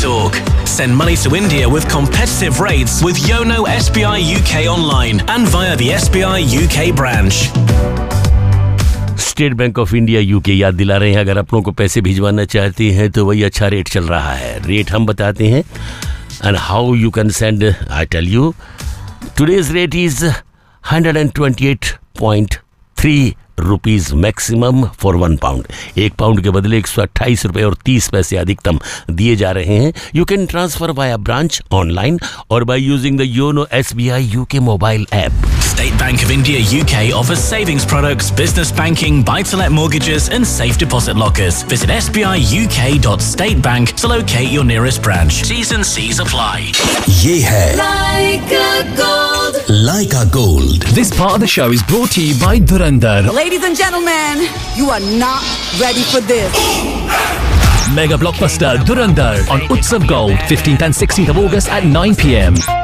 talk. Send money to India with competitive rates with Yono SBI UK online and via the SBI UK branch. State bank of India UK याद दिला रहे हैं, अगर अपनों को पैसे भिजवाना चाहते हैं तो वही अच्छा रेट चल रहा है. रेट हम बताते हैं and how you can send. I tell you, today's rate is 128.3 rupees maximum for 1 pound. 1 pound के बदले 128 रुपए और 30 पैसे अधिकतम दिए जा रहे हैं. You can transfer via branch, online or by using the Yono SBI UK mobile app. State Bank of India UK offers savings products, business banking, buy-to-let mortgages and safe deposit lockers. Visit sbiuk.statebank to locate your nearest branch. T's and C's apply. ये है Leica Gold. This part of the show is brought to you by Dhurandhar. Ladies and gentlemen, you are not ready for this. Mega blockbuster Dhurandhar on Utsav Gold, 15th and 16th of August at 9 p.m.